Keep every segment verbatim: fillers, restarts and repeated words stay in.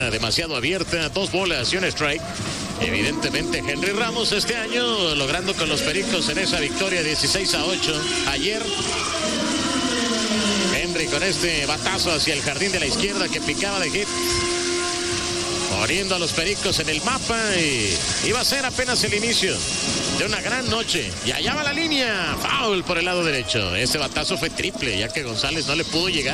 demasiado abierta, dos bolas y un strike. Evidentemente Henry Ramos este año logrando con los Pericos en esa victoria dieciséis a ocho. Ayer Henry con este batazo hacia el jardín de la izquierda que picaba de hit, poniendo a los Pericos en el mapa, y iba a ser apenas el inicio de una gran noche. Y allá va la línea, foul por el lado derecho. Ese batazo fue triple, ya que González no le pudo llegar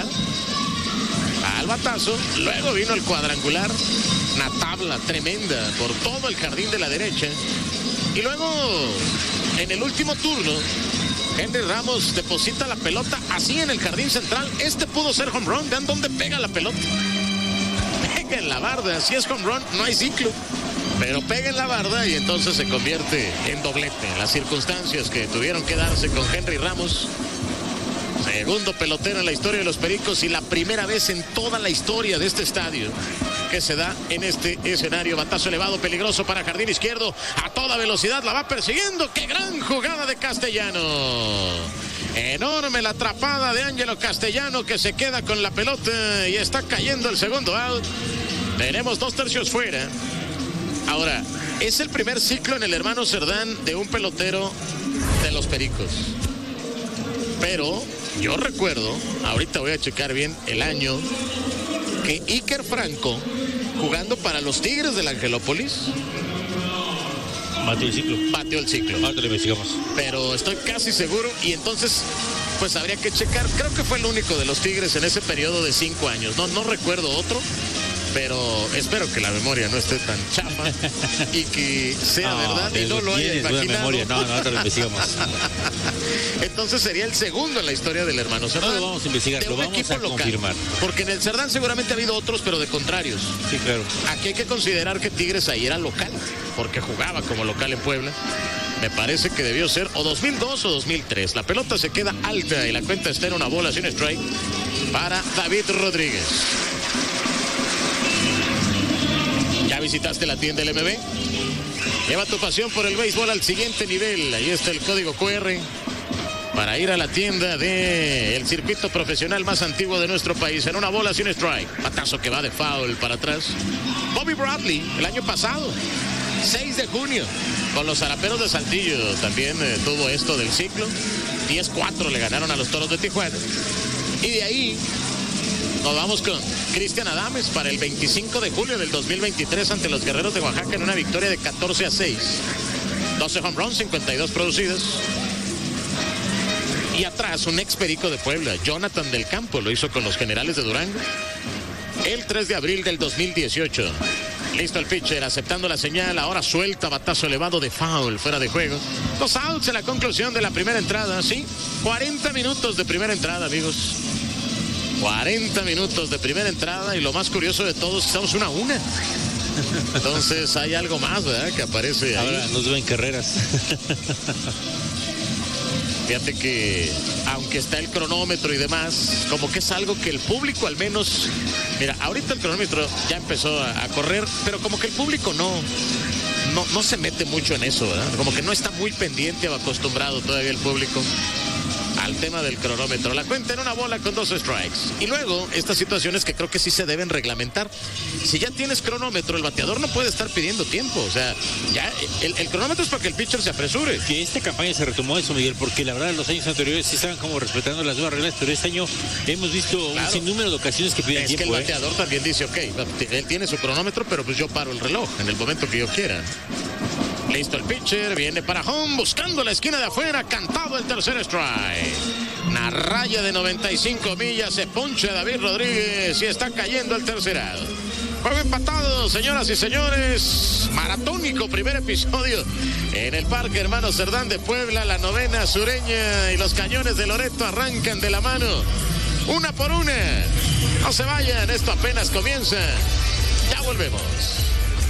al batazo. Luego vino el cuadrangular, una tabla tremenda por todo el jardín de la derecha. Y luego, en el último turno, Henry Ramos deposita la pelota así en el jardín central. Este pudo ser home run. Vean dónde pega la pelota. Pega en la barda. Si es home run, no hay ciclo. Pero pega en la barda y entonces se convierte en doblete. Las circunstancias que tuvieron que darse con Henry Ramos. Segundo pelotero en la historia de los Pericos y la primera vez en toda la historia de este estadio que se da en este escenario. Batazo elevado, peligroso para jardín izquierdo. A toda velocidad la va persiguiendo. ¡Qué gran jugada de Castellano! Enorme la atrapada de Ángelo Castellano, que se queda con la pelota y está cayendo el segundo out. Tenemos dos tercios fuera. Ahora, es el primer ciclo en el hermano Cerdán de un pelotero de los Pericos. Pero yo recuerdo, ahorita voy a checar bien el año, que Iker Franco, jugando para los Tigres del Angelópolis, Bateó el ciclo. Bateó el ciclo. Ahora lo investigamos. Pero estoy casi seguro, y entonces pues habría que checar. Creo que fue el único de los Tigres en ese periodo de cinco años. No, no recuerdo otro, pero espero que la memoria no esté tan chafa y que sea no, verdad y no lo haya imaginado. Memoria. No, no, ahora lo investigamos. Entonces sería el segundo en la historia del hermano Cerdán. No lo vamos a investigar, lo vamos a local, confirmar. Porque en el Cerdán seguramente ha habido otros, pero de contrarios. Sí, claro. Aquí hay que considerar que Tigres ahí era local, porque jugaba como local en Puebla. Me parece que debió ser o dos mil dos o dos mil tres. La pelota se queda alta y la cuenta está en una bola sin strike para David Rodríguez. ¿Ya visitaste la tienda L M B? Lleva tu pasión por el béisbol al siguiente nivel. Ahí está el código Q R para ir a la tienda del circuito profesional más antiguo de nuestro país. En una bola sin strike. Patazo que va de foul para atrás. Bobby Bradley, el año pasado, seis de junio, con los Zaraperos de Saltillo, también eh, tuvo esto del ciclo. diez cuatro le ganaron a los Toros de Tijuana. Y de ahí nos vamos con Cristian Adames para el veinticinco de julio del dos mil veintitrés ante los Guerreros de Oaxaca en una victoria de catorce a seis. doce home runs, cincuenta y dos producidas. Y atrás un ex Perico de Puebla, Jonathan del Campo, lo hizo con los Generales de Durango el tres de abril del dos mil dieciocho. Listo el pitcher, aceptando la señal, ahora suelta, batazo elevado de foul, fuera de juego. Dos outs en la conclusión de la primera entrada, sí, cuarenta minutos de primera entrada, amigos. cuarenta minutos de primera entrada, y lo más curioso de todo es que estamos una a una. Entonces hay algo más, ¿verdad?, que aparece ahí. Ahora nos ven carreras. Fíjate que, aunque está el cronómetro y demás, como que es algo que el público al menos... Mira, ahorita el cronómetro ya empezó a, a correr, pero como que el público no, no, no se mete mucho en eso, ¿verdad? Como que no está muy pendiente o acostumbrado todavía el público al tema del cronómetro. La cuenta en una bola con dos strikes. Y luego, estas situaciones que creo que sí se deben reglamentar. Si ya tienes cronómetro, el bateador no puede estar pidiendo tiempo. O sea, ya el, el cronómetro es para que el pitcher se apresure. Que esta campaña se retomó eso, Miguel, porque la verdad los años anteriores sí estaban como respetando las nuevas reglas, pero este año hemos visto claro, un sinnúmero de ocasiones que piden es tiempo. Es que el ¿eh? bateador también dice, ok, él tiene su cronómetro, pero pues yo paro el reloj en el momento que yo quiera. Listo el pitcher, viene para home, buscando la esquina de afuera, cantado el tercer strike. Una raya de noventa y cinco millas, se poncha David Rodríguez y está cayendo el tercer out. Juego empatado, señoras y señores. Maratónico primer episodio en el Parque Hermano Cerdán de Puebla. La novena sureña y los Cañones de Loreto arrancan de la mano, una por una. No se vayan, esto apenas comienza. Ya volvemos.